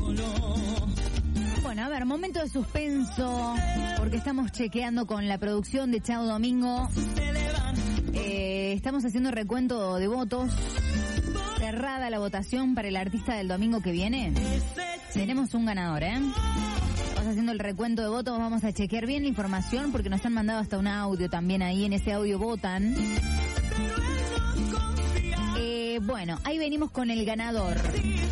Bueno, a ver, momento de suspenso, porque estamos chequeando con la producción de Chao Domingo. Estamos haciendo recuento de votos. Cerrada la votación para el artista del domingo que viene. Tenemos un ganador, Estamos haciendo el recuento de votos, vamos a chequear bien la información porque nos han mandado hasta un audio también ahí, en ese audio votan. Bueno, ahí venimos con el ganador.